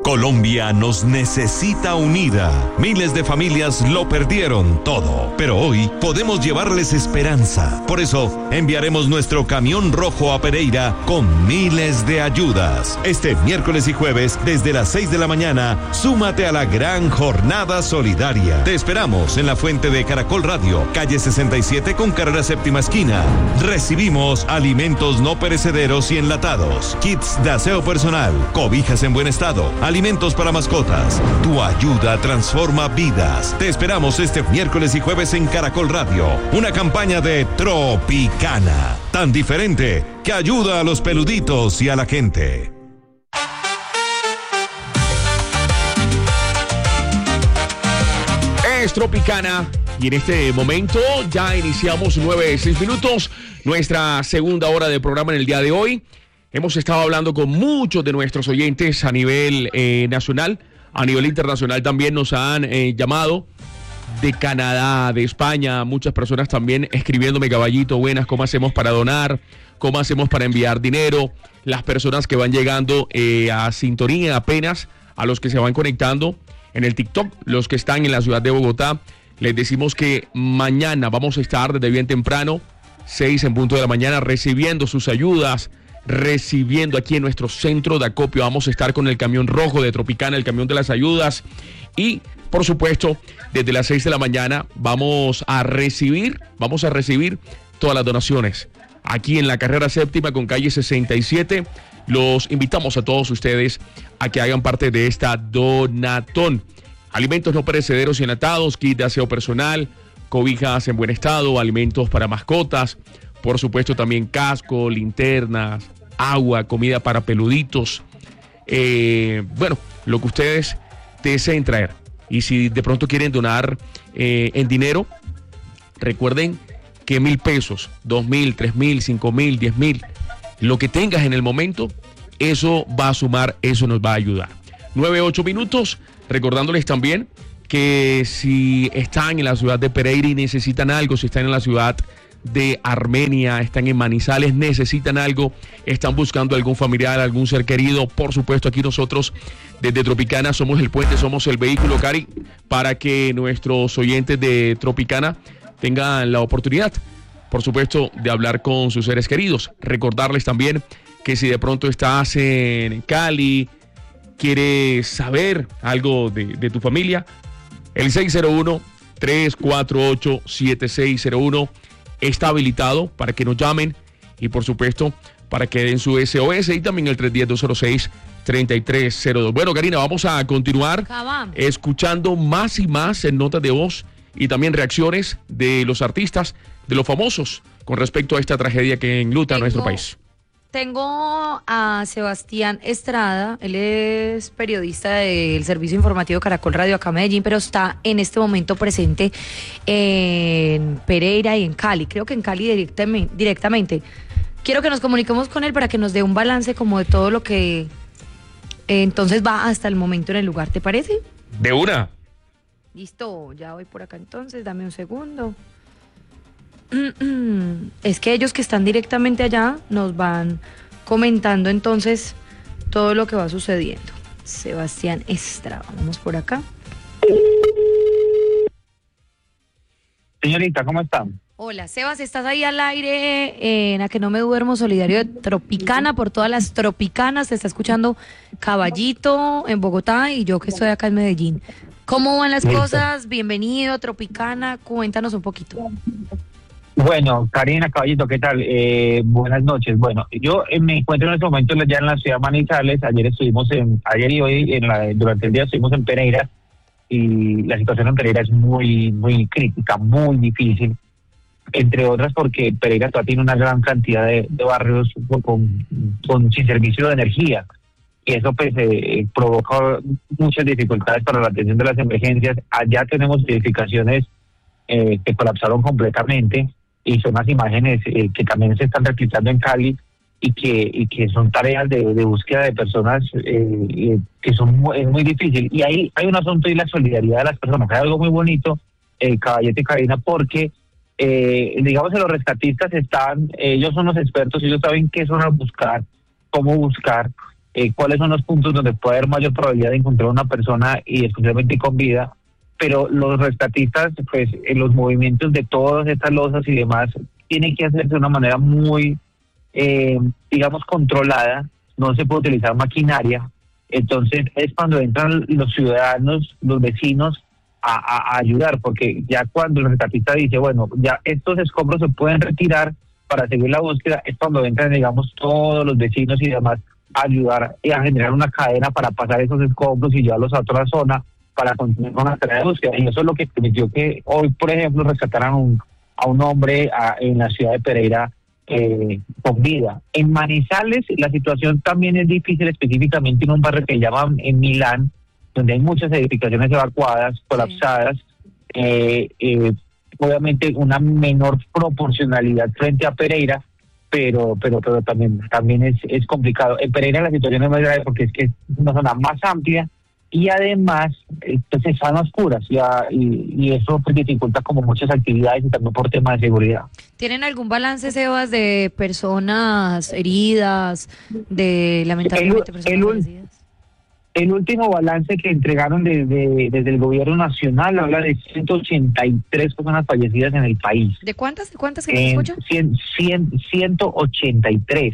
Colombia nos necesita unida. Miles de familias lo perdieron todo, pero hoy podemos llevarles esperanza. Por eso, enviaremos nuestro camión rojo a Pereira con miles de ayudas. Este miércoles y jueves, desde las 6 de la mañana, súmate a la gran jornada solidaria. Te esperamos en la fuente de Caracol Radio, calle 67 con carrera séptima esquina. Recibimos alimentos no perecederos y enlatados, kits de aseo personal, cobijas en buen estado, alimentos para mascotas. Tu ayuda transforma vidas. Te esperamos este miércoles y jueves en Caracol Radio. Una campaña de Tropicana, tan diferente que ayuda a los peluditos y a la gente. Es Tropicana y en este momento ya iniciamos 9:06 minutos, nuestra segunda hora de programa en el día de hoy. Hemos estado hablando con muchos de nuestros oyentes a nivel nacional, a nivel internacional también nos han llamado de Canadá, de España, muchas personas también escribiéndome: Caballito, buenas, ¿cómo hacemos para donar? ¿Cómo hacemos para enviar dinero? Las personas que van llegando a sintonía apenas, a los que se van conectando en el TikTok, los que están en la ciudad de Bogotá, les decimos que mañana vamos a estar desde bien temprano, 6 en punto de la mañana, recibiendo sus ayudas, recibiendo aquí en nuestro centro de acopio. Vamos a estar con el camión rojo de Tropicana, el camión de las ayudas, y por supuesto desde las 6 de la mañana vamos a recibir todas las donaciones aquí en la carrera séptima con calle 67. Los invitamos a todos ustedes a que hagan parte de esta donatón. Alimentos no perecederos y enlatados, kit de aseo personal, cobijas en buen estado, alimentos para mascotas, por supuesto también casco, linternas, agua, comida para peluditos. Bueno, lo que ustedes deseen traer. Y si de pronto quieren donar en dinero, recuerden que 1,000 pesos, 2,000, 3,000, 5,000, 10,000, lo que tengas en el momento, eso va a sumar, eso nos va a ayudar. 9:08 minutos, recordándoles también que si están en la ciudad de Pereira y necesitan algo, si están en la ciudad de Armenia, están en Manizales, necesitan algo, están buscando algún familiar, algún ser querido, por supuesto aquí nosotros desde Tropicana somos el puente, somos el vehículo, Cari, para que nuestros oyentes de Tropicana tengan la oportunidad, por supuesto, de hablar con sus seres queridos. Recordarles también que si de pronto estás en Cali, quieres saber algo de tu familia, el 601-348-7601 está habilitado para que nos llamen y por supuesto para que den su SOS, y también el 310-206-3302. Bueno, Karina, vamos a continuar escuchando más y más en notas de voz y también reacciones de los artistas, de los famosos, con respecto a esta tragedia que enluta a nuestro país. Tengo a Sebastián Estrada, él es periodista del Servicio Informativo Caracol Radio acá en Medellín, pero está en este momento presente en Pereira y en Cali, creo que en Cali directamente. Quiero que nos comuniquemos con él para que nos dé un balance como de todo lo que entonces va hasta el momento en el lugar, ¿te parece? De una. Listo, ya voy por acá entonces, dame un segundo. Es que ellos que están directamente allá nos van comentando entonces todo lo que va sucediendo. Sebastián Estrada, vamos por acá. Señorita, ¿cómo están? Hola, Sebas, estás ahí al aire en A Que No Me Duermo, solidario de Tropicana, por todas las tropicanas. Te está escuchando Caballito en Bogotá y yo que estoy acá en Medellín. ¿Cómo van las cosas? Bienvenido a Tropicana, cuéntanos un poquito. Bueno, Karina, Caballito, ¿qué tal? Buenas noches. Bueno, yo me encuentro en este momento ya en la ciudad de Manizales. Ayer y hoy durante el día estuvimos en Pereira, y la situación en Pereira es muy, muy crítica, muy difícil. Entre otras porque Pereira todavía tiene una gran cantidad de barrios sin servicio de energía, y eso pues provoca muchas dificultades para la atención de las emergencias. Allá tenemos edificaciones que colapsaron completamente, y son las imágenes que también se están replicando en Cali, y que son tareas de búsqueda de personas que es muy difícil. Y ahí hay un asunto, y la solidaridad de las personas. Hay algo muy bonito, Caballete y Karina, porque digamos que los rescatistas ellos son los expertos, ellos saben qué zonas buscar, cómo buscar, cuáles son los puntos donde puede haber mayor probabilidad de encontrar una persona y especialmente con vida, pero los rescatistas, pues en los movimientos de todas estas losas y demás, tienen que hacerse de una manera muy, digamos, controlada, no se puede utilizar maquinaria, entonces es cuando entran los ciudadanos, los vecinos, a ayudar, porque ya cuando el rescatista dice, bueno, ya estos escombros se pueden retirar para seguir la búsqueda, es cuando entran, digamos, todos los vecinos y demás a ayudar y a generar una cadena para pasar esos escombros y llevarlos a otra zona para continuar con la tarea de búsqueda. Y eso es lo que permitió que hoy, por ejemplo, rescataran a un hombre en la ciudad de Pereira con vida. En Manizales la situación también es difícil, específicamente en un barrio que llaman en Milán, donde hay muchas edificaciones evacuadas, colapsadas, obviamente una menor proporcionalidad frente a Pereira, pero también es complicado. En Pereira la situación es más grave porque es que es una zona más amplia y además pues están oscuras y eso pues dificulta como muchas actividades y también por temas de seguridad. ¿Tienen algún balance, Sebas, de personas heridas, de lamentablemente personas fallecidas? El último balance que entregaron desde el gobierno nacional habla de 183 personas fallecidas en el país. ¿De cuántas que me escuchan? 183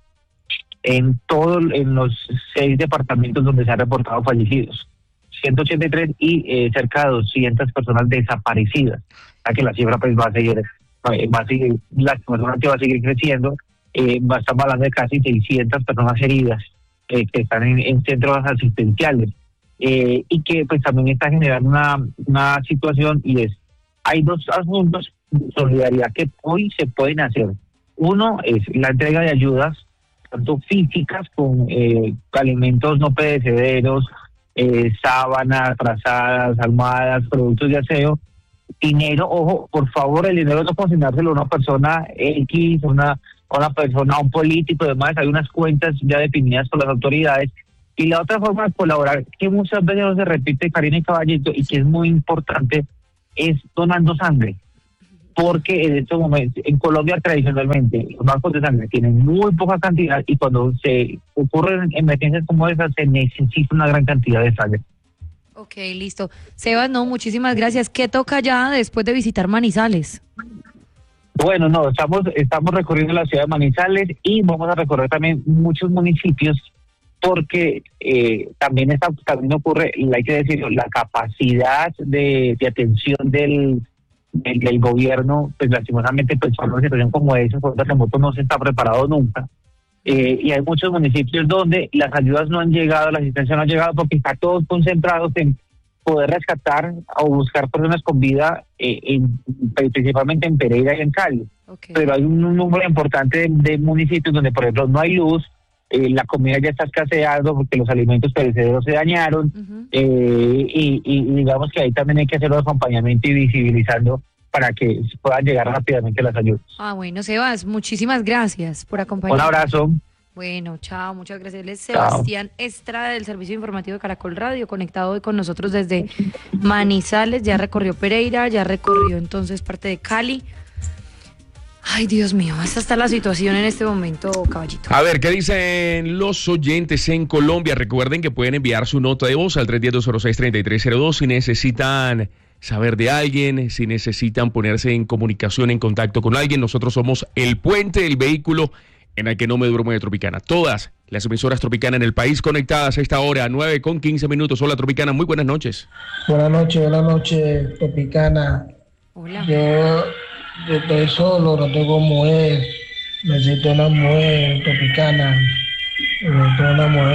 en los 6 departamentos donde se han reportado fallecidos. 183 y cerca de 200 personas desaparecidas. O sea que la cifra pues va a seguir lastimosamente va a seguir creciendo. Estamos hablando de casi 600 personas heridas que están en centros asistenciales y que pues también está generando una situación y hay dos asuntos de solidaridad que hoy se pueden hacer. Uno es la entrega de ayudas tanto físicas con alimentos no perecederos, sábanas, frazadas, almohadas, productos de aseo, dinero. Ojo, por favor, el dinero no consignárselo a una persona X, a una persona, a un político y demás. Hay unas cuentas ya definidas por las autoridades. Y la otra forma de colaborar, que muchas veces no se repite, Karina y Caballito, y que es muy importante, es donando sangre. Porque en estos momentos, en Colombia tradicionalmente, los bancos de sangre tienen muy poca cantidad y cuando se ocurren emergencias como esas, se necesita una gran cantidad de sangre. Ok, listo. Sebas, muchísimas gracias. ¿Qué toca ya después de visitar Manizales? Bueno, estamos recorriendo la ciudad de Manizales y vamos a recorrer también muchos municipios porque también ocurre, hay que decirlo, la capacidad de atención del gobierno, pues lastimosamente pues para una situación como esa, por un terremoto no se está preparado nunca. Y hay muchos municipios donde las ayudas no han llegado, la asistencia no ha llegado porque está todos concentrados en poder rescatar o buscar personas con vida, principalmente en Pereira y en Cali. Okay. Pero hay un número importante de municipios donde, por ejemplo, no hay luz, la comida ya está escaseando porque los alimentos perecederos se dañaron, y digamos que ahí también hay que hacer un acompañamiento y visibilizando para que puedan llegar rápidamente las ayudas. Bueno, Sebas, muchísimas gracias por acompañarnos. Un abrazo. Bueno, chao, muchas gracias. Él es Sebastián Estrada del Servicio Informativo de Caracol Radio, conectado hoy con nosotros desde Manizales. Ya recorrió Pereira, ya recorrió entonces parte de Cali. Ay, Dios mío, esta está la situación en este momento, Caballito. A ver, ¿qué dicen los oyentes en Colombia? Recuerden que pueden enviar su nota de voz al 310-206-3302 si necesitan saber de alguien, si necesitan ponerse en comunicación, en contacto con alguien. Nosotros somos el puente, el vehículo en el que no me duermo de Tropicana. Todas las emisoras Tropicana en el país conectadas a esta hora, 9:15. Hola, Tropicana, muy buenas noches. Buenas noches, Tropicana. Hola. Yo estoy solo, no tengo mujer. Necesito una mujer, Tropicana. Necesito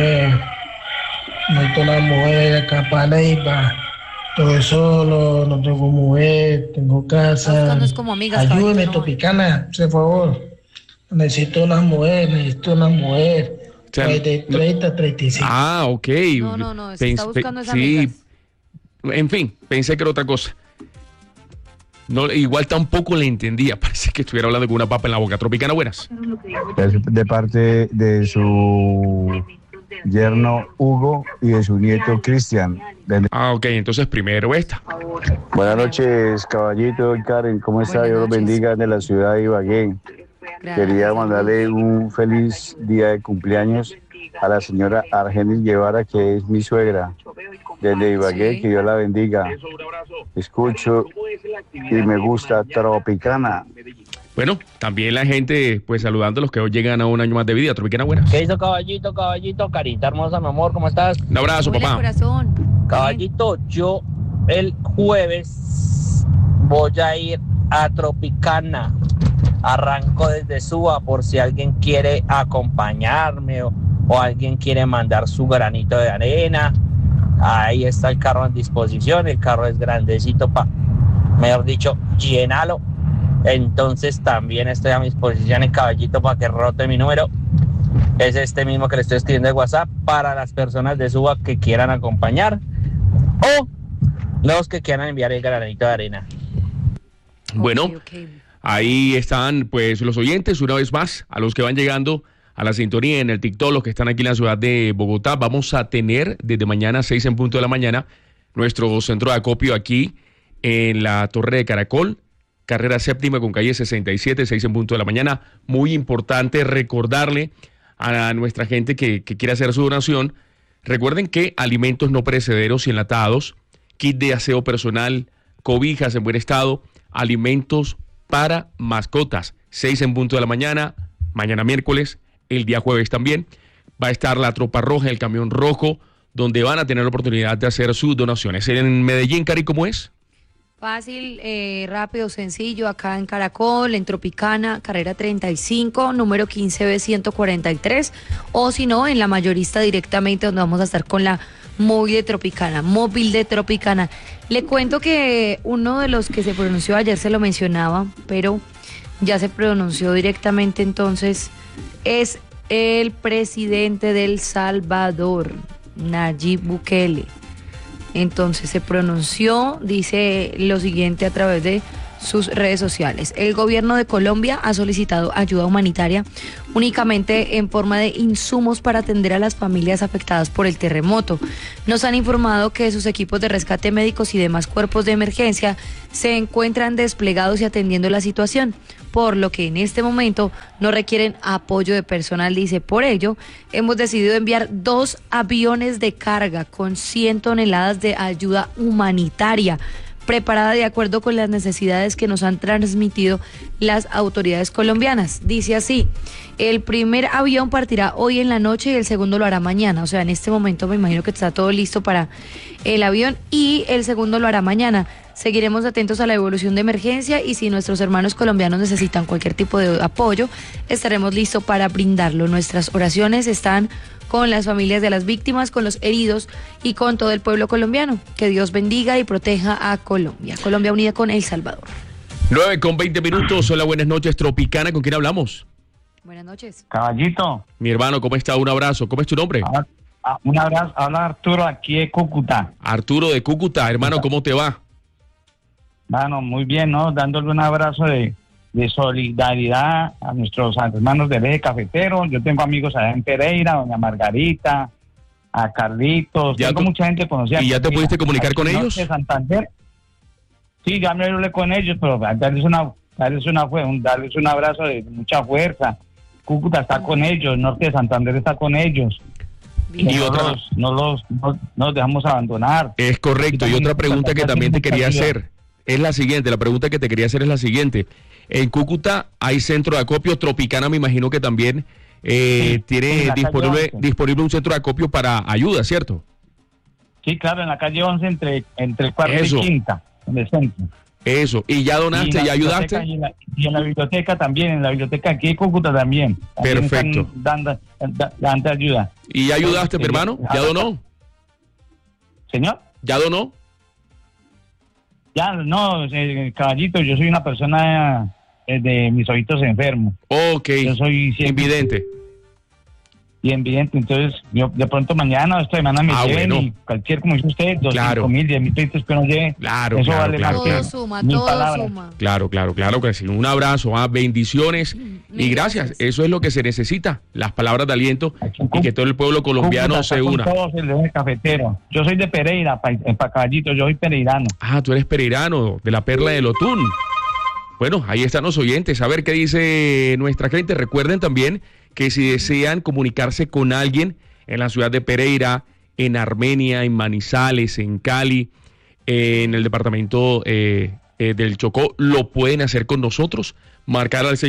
una mujer capaz Neiva. Estoy solo, no tengo mujer, tengo casa. Ayúdeme, Tropicana, por favor. Necesito una mujer. O sea, de 30, 35. Ah, ok. No, se está buscando esa sí. amigas. En fin, pensé que era otra cosa. No, igual tampoco le entendía. Parece que estuviera hablando con una papa en la boca. Tropicana, buenas. De parte de su yerno Hugo y de su nieto Cristian. Ok, entonces primero esta. Buenas noches, Caballito y Karen. ¿Cómo está? Dios los bendiga de la ciudad de Ibagué. Gracias. Quería mandarle un feliz día de cumpleaños a la señora Argenis Guevara, que es mi suegra, desde Ibagué, que Dios la bendiga. Escucho y me gusta Tropicana. Bueno, también la gente, pues saludando a los que hoy llegan a un año más de vida. Tropicana, buenas. ¿Qué hizo, caballito, carita hermosa, mi amor? ¿Cómo estás? Un abrazo, Hola, papá. Corazón. Caballito, yo el jueves voy a ir a Tropicana. Arranco desde Suba por si alguien quiere acompañarme o alguien quiere mandar su granito de arena. Ahí está el carro en disposición. El carro es grandecito mejor dicho, llénalo. Entonces también estoy a mi disposición en caballito para que rote mi número. Es este mismo que le estoy escribiendo de WhatsApp para las personas de Suba que quieran acompañar o los que quieran enviar el granito de arena. Bueno, Okay. ahí están pues los oyentes, una vez más, a los que van llegando a la sintonía en el TikTok, los que están aquí en la ciudad de Bogotá. Vamos a tener desde mañana 6 en punto de la mañana nuestro centro de acopio aquí en la Torre de Caracol, carrera séptima con calle 67, 6 en punto de la mañana. Muy importante recordarle a nuestra gente que quiere hacer su donación. Recuerden que alimentos no perecederos y enlatados, kit de aseo personal, cobijas en buen estado, alimentos para mascotas, 6 en punto de la mañana, mañana miércoles, el día jueves también. Va a estar la tropa roja, el camión rojo, donde van a tener la oportunidad de hacer sus donaciones. En Medellín, Cari, ¿cómo es? Fácil, rápido, sencillo, acá en Caracol, en Tropicana, carrera 35, número 15B143, o si no, en la mayorista directamente, donde vamos a estar con la móvil de Tropicana. Le cuento que uno de los que se pronunció ayer se lo mencionaba, pero ya se pronunció directamente, entonces es el presidente de El Salvador, Nayib Bukele. Entonces se pronunció, dice lo siguiente a través de sus redes sociales. El gobierno de Colombia ha solicitado ayuda humanitaria únicamente en forma de insumos para atender a las familias afectadas por el terremoto. Nos han informado que sus equipos de rescate médicos y demás cuerpos de emergencia se encuentran desplegados y atendiendo la situación, por lo que en este momento no requieren apoyo de personal, dice. Por ello, hemos decidido enviar 2 aviones de carga con 100 toneladas de ayuda humanitaria, preparada de acuerdo con las necesidades que nos han transmitido las autoridades colombianas. Dice así: el primer avión partirá hoy en la noche y el segundo lo hará mañana. O sea, en este momento me imagino que está todo listo para el avión y el segundo lo hará mañana. Seguiremos atentos a la evolución de emergencia y si nuestros hermanos colombianos necesitan cualquier tipo de apoyo, estaremos listos para brindarlo. Nuestras oraciones están con las familias de las víctimas, con los heridos y con todo el pueblo colombiano. Que Dios bendiga y proteja a Colombia. Colombia unida con El Salvador. 9:20. Hola, buenas noches, Tropicana. ¿Con quién hablamos? Buenas noches. Caballito. Mi hermano, ¿cómo está? Un abrazo. ¿Cómo es tu nombre? Un abrazo. Habla Arturo aquí de Cúcuta. Arturo de Cúcuta. Hermano, ¿cómo te va? Bueno, muy bien, ¿no? Dándole un abrazo de solidaridad a nuestros hermanos del eje cafetero. Yo tengo amigos allá en Pereira, doña Margarita, a Carlitos, tengo mucha gente conocida. ¿Y ya te pudiste comunicar con ellos? De Santander. Sí, ya me hablé con ellos, pero darles un abrazo de mucha fuerza. Cúcuta está con ellos, Norte de Santander está con ellos. Y no los dejamos abandonar. Es correcto. Y otra pregunta que también te quería hacer es la siguiente. La pregunta que te quería hacer es la siguiente. En Cúcuta hay centro de acopio. Tropicana me imagino que también tiene disponible un centro de acopio para ayuda, ¿cierto? Sí, claro, en la calle 11 entre cuarta y quinta, en el centro. Eso. ¿Y ya donaste, ya ayudaste? Y en la biblioteca también, en la biblioteca aquí en Cúcuta también. Perfecto. Dando ayuda. ¿Y ya ayudaste, mi hermano? ¿Ya donó? ¿Señor? ¿Ya donó? Ya, no, caballito, yo soy una persona de mis ojitos enfermos. Ok. Yo soy invidente. Y invidente, entonces yo de pronto mañana o esta semana me lleven y cualquier, como dice usted, 200,000, 10,000 pesos que nos lleve. Claro, eso claro, vale claro, más claro. Todo suma, todo suma. Claro que sí. Un abrazo, bendiciones y gracias. Eso es lo que se necesita, las palabras de aliento y que todo el pueblo colombiano se una. Todos el eje cafetero. Yo soy de Pereira, para caballito, yo soy pereirano. Ah, tú eres pereirano, de la Perla del Otún. Bueno, ahí están los oyentes. A ver qué dice nuestra gente. Recuerden también que si desean comunicarse con alguien en la ciudad de Pereira, en Armenia, en Manizales, en Cali, en el departamento del Chocó, lo pueden hacer con nosotros, marcar al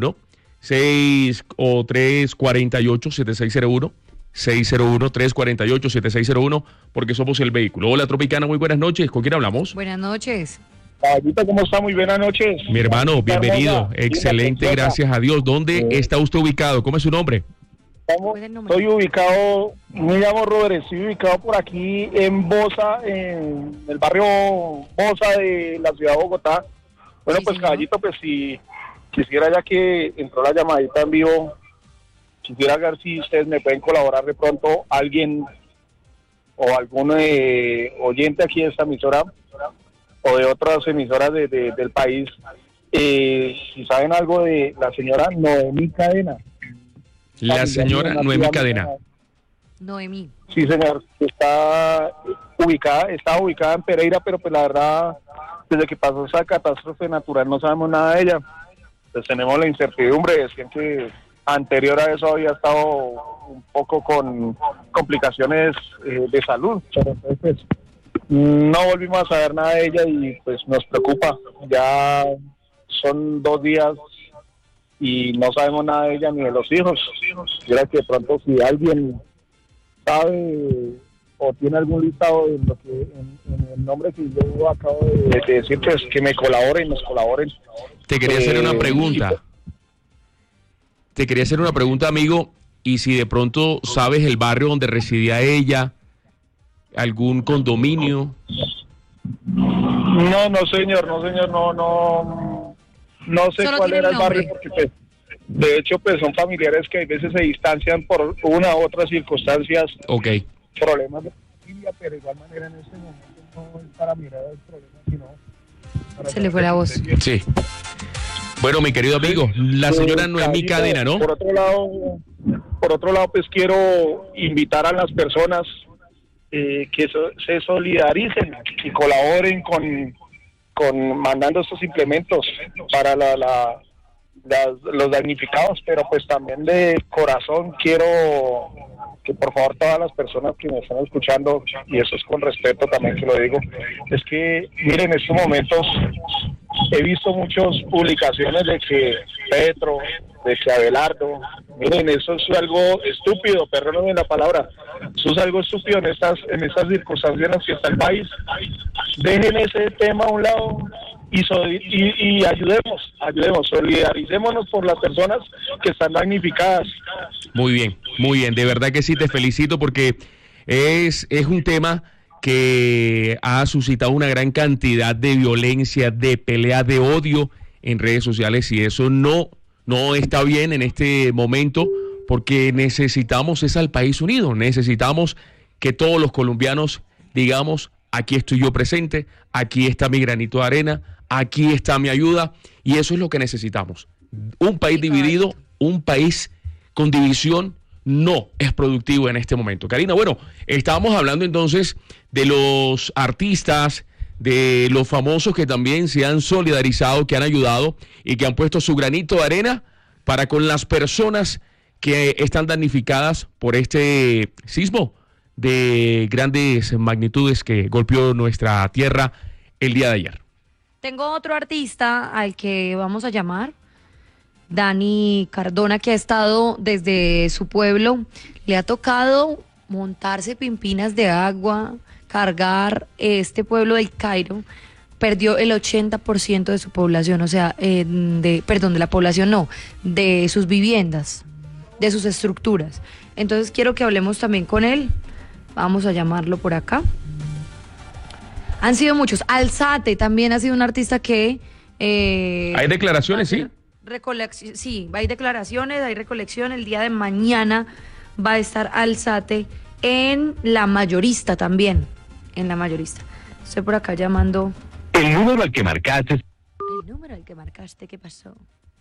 601-348-7601, 601-348-7601, porque somos el vehículo. Hola Tropicana, muy buenas noches, ¿con quién hablamos? Buenas noches. Caballito, ¿cómo está? Muy buenas noches. Mi hermano, bienvenido, excelente, gracias a Dios. ¿Dónde está usted ubicado? ¿Cómo es su nombre? Estoy ubicado, me llamo Robert, estoy ubicado por aquí en Bosa, en el barrio Bosa de la ciudad de Bogotá. Bueno, sí, pues señor. Caballito, pues si quisiera, ya que entró la llamadita en vivo, quisiera ver si ustedes me pueden colaborar de pronto, alguien o algún oyente aquí de esta emisora o de otras emisoras del país, si saben algo de la señora Noemí Cadena. La señora Noemí Cadena. Noemí. Sí, señor. Estaba ubicada en Pereira, pero pues la verdad, desde que pasó esa catástrofe natural no sabemos nada de ella. Pues tenemos la incertidumbre, decían que anterior a eso había estado un poco con complicaciones de salud, pero entonces pues no volvimos a saber nada de ella y pues nos preocupa. Ya son 2 días y no sabemos nada de ella ni de los hijos. Quiero que de pronto si alguien sabe o tiene algún listado en lo que en el nombre que yo acabo de decir, pues que me colaboren, nos colaboren. Te quería hacer una pregunta. Te quería hacer una pregunta, amigo, y si de pronto sabes el barrio donde residía ella, algún condominio. No, señor, no sé solo cuál era el barrio, nombre. porque pues, de hecho pues son familiares que a veces se distancian por una u otra circunstancias, problemas de familia, pero de igual manera en este momento no es para mirar el problema, sino para se le fue la voz. Sí. Bueno, mi querido amigo, la señora Noemí Cadena, ¿no? Por otro lado, pues quiero invitar a las personas que se solidaricen y colaboren con mandando estos implementos para los damnificados, pero pues también de corazón quiero que por favor todas las personas que me están escuchando, y eso es con respeto también que lo digo, es que miren, en estos momentos he visto muchas publicaciones de que Petro, de que Abelardo, miren, eso es algo estúpido, perdónenme la palabra, eso es algo estúpido en estas circunstancias en las que está el país. Dejen ese tema a un lado y ayudemos, solidaricémonos por las personas que están damnificadas. Muy bien, de verdad que sí, te felicito porque es un tema que ha suscitado una gran cantidad de violencia, de pelea, de odio en redes sociales, y eso no está bien en este momento, porque necesitamos al país unido, necesitamos que todos los colombianos digamos, aquí estoy yo presente, aquí está mi granito de arena, aquí está mi ayuda, y eso es lo que necesitamos. Un país dividido, un país con división, no es productivo en este momento. Karina, bueno, estábamos hablando entonces de los artistas, de los famosos que también se han solidarizado, que han ayudado y que han puesto su granito de arena para con las personas que están damnificadas por este sismo de grandes magnitudes que golpeó nuestra tierra el día de ayer. Tengo otro artista al que vamos a llamar, Dani Cardona, que ha estado desde su pueblo. Le ha tocado montarse pimpinas de agua, cargar este pueblo del Cairo. Perdió el 80% de su población, o sea, de la población no, de sus viviendas, de sus estructuras. Entonces quiero que hablemos también con él. Vamos a llamarlo por acá. Han sido muchos. Alzate también ha sido un artista que... hay declaraciones, sí. Sí, hay declaraciones, hay recolección. El día de mañana va a estar Alzate en La Mayorista también. En La Mayorista. Estoy por acá llamando... El número al que marcaste, ¿qué pasó?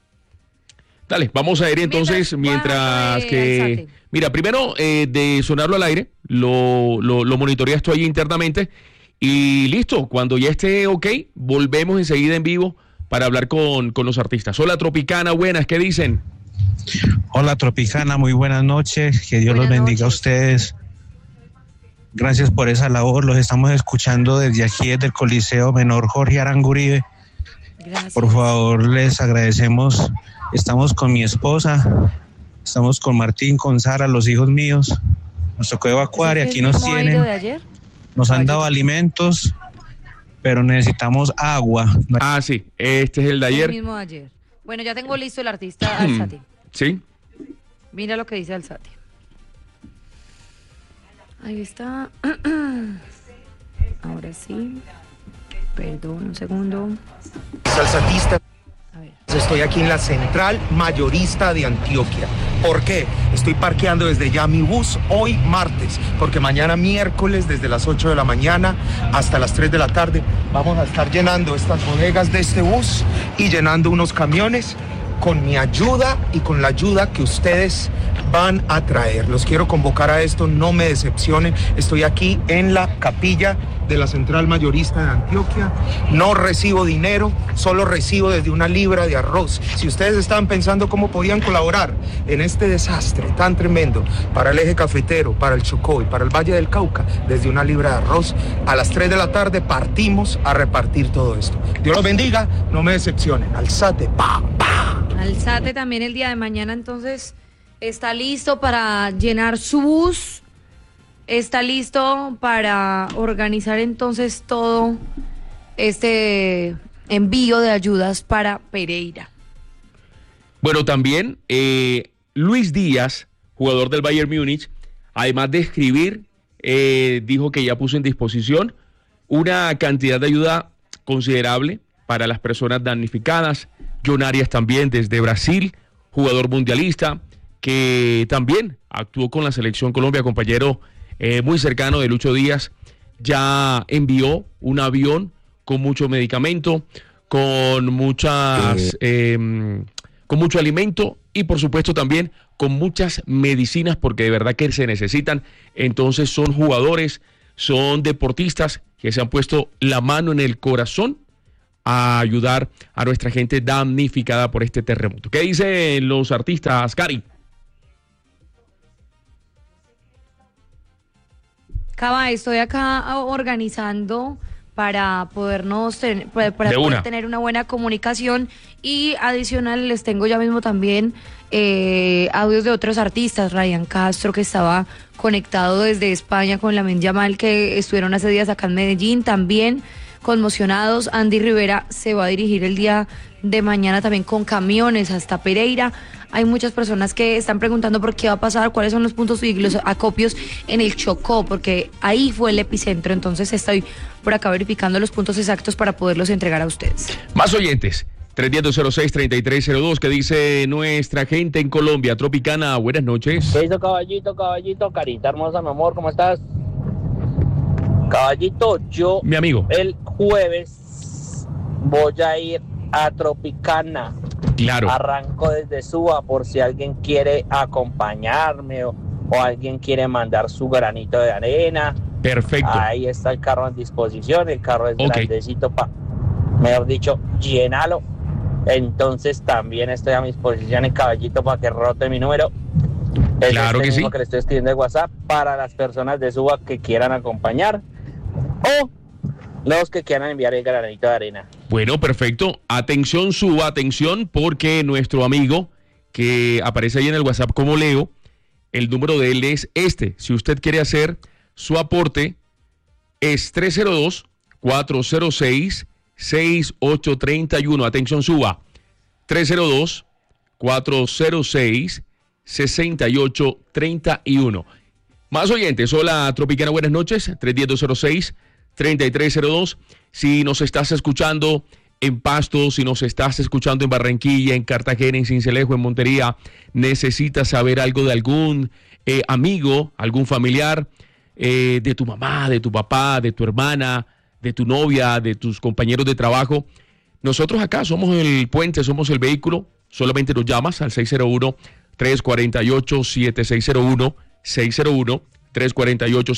Dale, vamos a ir entonces mientras que... Alzate. Mira, primero de sonarlo al aire, lo monitoreas tú ahí internamente y listo, cuando ya esté ok, volvemos enseguida en vivo para hablar con los artistas. Hola Tropicana, buenas, ¿qué dicen? Hola Tropicana, muy buenas noches, que Dios los bendiga a ustedes. Gracias por esa labor, los estamos escuchando desde aquí, desde el Coliseo Menor Jorge Aranguribe. Gracias. Por favor, les agradecemos. Estamos con mi esposa, estamos con Martín, con Sara, los hijos míos. Nos tocó evacuar y aquí nos tienen. Nos han dado alimentos, pero necesitamos agua. Ah, sí, este es el de ayer. El mismo de ayer. Bueno, ya tengo listo el artista Alzate. Sí. Mira lo que dice Alzate. Ahí está. Ahora sí. Perdón, un segundo. Alzatista. Estoy aquí en la central mayorista de Antioquia. ¿Por qué? Estoy parqueando desde ya mi bus hoy martes, porque mañana miércoles desde las 8 de la mañana hasta las 3 de la tarde vamos a estar llenando estas bodegas de este bus y llenando unos camiones con mi ayuda y con la ayuda que ustedes van a traer. Los quiero convocar a esto, no me decepcionen. Estoy aquí en la capilla de la Central Mayorista de Antioquia. No recibo dinero, solo recibo desde 1 libra de arroz. Si ustedes estaban pensando cómo podían colaborar en este desastre tan tremendo para el eje cafetero, para el Chocó y para el Valle del Cauca, desde 1 libra de arroz, a las 3 de la tarde partimos a repartir todo esto. Dios los bendiga, no me decepcionen. Alzate, pa, pa. Alzate también el día de mañana, entonces, está listo para llenar su bus. Está listo para organizar entonces todo este envío de ayudas para Pereira. Bueno, también Luis Díaz, jugador del Bayern Múnich, además de escribir, dijo que ya puso en disposición una cantidad de ayuda considerable para las personas damnificadas. John Arias también desde Brasil, jugador mundialista, que también actuó con la Selección Colombia, compañero muy cercano de Lucho Díaz, ya envió un avión con mucho medicamento, con muchas, con mucho alimento y por supuesto también con muchas medicinas, porque de verdad que se necesitan. Entonces son jugadores, son deportistas que se han puesto la mano en el corazón a ayudar a nuestra gente damnificada por este terremoto. ¿Qué dicen los artistas, Cari? Cava, estoy acá organizando para podernos poder tener una buena comunicación, y adicional les tengo ya mismo también audios de otros artistas. Ryan Castro, que estaba conectado desde España con Lamine Yamal, que estuvieron hace días acá en Medellín, también conmocionados. Andy Rivera se va a dirigir el día de mañana también con camiones hasta Pereira. Hay muchas personas que están preguntando por qué va a pasar, cuáles son los puntos y los acopios en el Chocó, porque ahí fue el epicentro. Entonces estoy por acá verificando los puntos exactos para poderlos entregar a ustedes. Más oyentes, 310-206-3302, que dice nuestra gente en Colombia. Tropicana, buenas noches. ¿Qué hizo, caballito, carita hermosa, mi amor, cómo estás? Caballito, yo mi amigo, el jueves voy a ir a Tropicana. Claro. Arranco desde Suba por si alguien quiere acompañarme o alguien quiere mandar su granito de arena. Perfecto. Ahí está el carro en disposición, el carro es grandecito mejor dicho, llénalo. Entonces también estoy a mi disposición en caballito para que rote mi número. Claro que sí. Que le estoy escribiendo de WhatsApp para las personas de Suba que quieran acompañar o los que quieran enviar el granito de arena. Bueno, perfecto. Atención, Suba, atención, porque nuestro amigo que aparece ahí en el WhatsApp como Leo, el número de él es este. Si usted quiere hacer su aporte, es 302-406-6831. Atención, Suba. 302-406-6831. Más oyentes. Hola, Tropicana, buenas noches. 310-206-3302. Si nos estás escuchando en Pasto, si nos estás escuchando en Barranquilla, en Cartagena, en Sincelejo, en Montería, necesitas saber algo de algún amigo, algún familiar, de tu mamá, de tu papá, de tu hermana, de tu novia, de tus compañeros de trabajo. Nosotros acá somos el puente, somos el vehículo. Solamente nos llamas al 601-348-7601,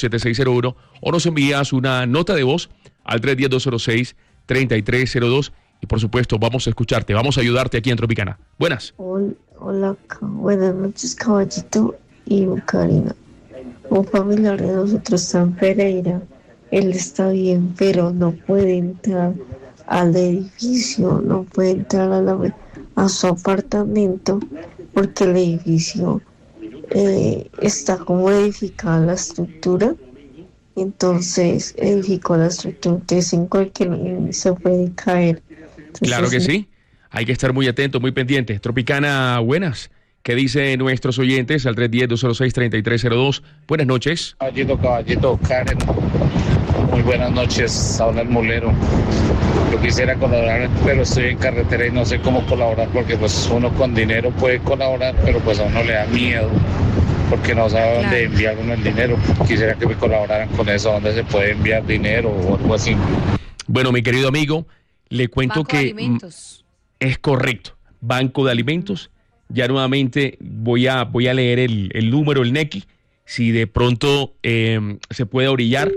601-348-7601, o nos envías una nota de voz al 310-206-3302 y por supuesto vamos a escucharte, vamos a ayudarte aquí en Tropicana. Buenas. Hola, buenas noches, Caballito y Karina. Un familiar de nosotros está en Pereira. Él está bien, pero no puede entrar al edificio, no puede entrar a su apartamento porque el edificio está como edificada la estructura. Entonces edificó la estructura, entonces en cualquier se puede caer. Entonces, claro que sí, hay que estar muy atentos, muy pendientes. Tropicana, buenas. ¿Qué dicen nuestros oyentes al 310-206-3302? Buenas noches. Caballito, Karen. Muy buenas noches, habla el Mulero. Yo quisiera colaborar, pero estoy en carretera y no sé cómo colaborar porque pues uno con dinero puede colaborar, pero pues a uno le da miedo porque no sabe dónde enviar uno el dinero. Quisiera que me colaboraran con eso, dónde se puede enviar dinero o algo así. Bueno, mi querido amigo, le cuento Banco de que Alimentos. Es correcto. Banco de Alimentos. Ya nuevamente voy a leer el número, el NECI, si de pronto se puede orillar,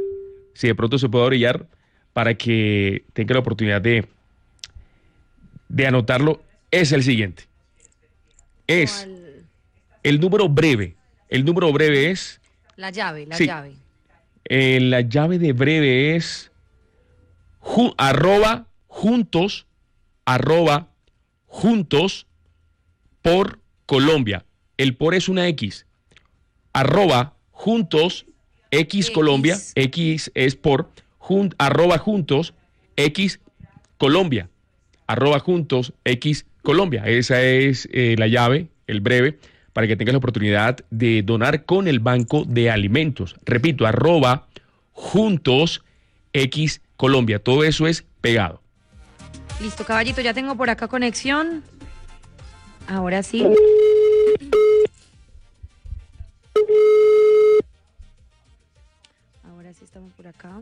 para que tenga la oportunidad de anotarlo. Es el siguiente. Es el número breve. El número breve es... La llave. La llave de breve es juntos por Colombia. El por es una X. @juntos X Colombia. X es por @juntos X Colombia. @juntos X Colombia. Esa es la llave, el breve, para que tengas la oportunidad de donar con el Banco de Alimentos. Repito, @juntos X Colombia. Todo eso es pegado. Listo, Caballito, ya tengo por acá conexión. Ahora sí. Ahora sí estamos por acá.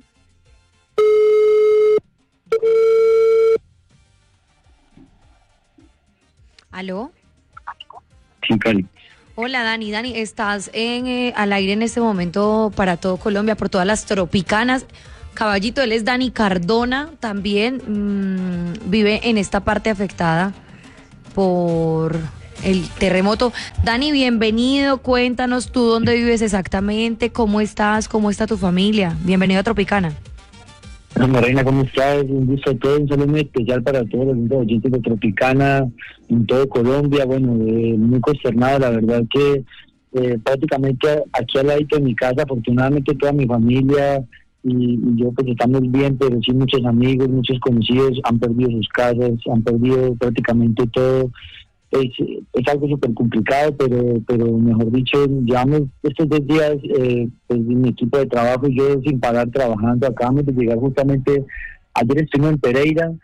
¿Aló? Sí, Cali. Hola, Dani. Dani, estás al aire en este momento para todo Colombia, por todas las Tropicanas. Caballito, él es Dani Cardona, también vive en esta parte afectada por el terremoto. Dani, bienvenido, cuéntanos tú dónde vives exactamente, cómo estás, cómo está tu familia. Bienvenido a Tropicana. Reina, ¿cómo estás? Un gusto a todos, un saludo muy especial para todos los oyentes de Tropicana en todo Colombia. Bueno, muy consternado, la verdad que prácticamente aquí al ladito de mi casa, afortunadamente toda mi familia y yo pues estamos bien, pero sí muchos amigos, muchos conocidos han perdido sus casas, han perdido prácticamente todo. Es algo súper complicado, pero mejor dicho, llevamos estos 2 días, pues mi equipo de trabajo y yo sin parar trabajando. Acabamos de llegar justamente, ayer estuvimos en Pereira,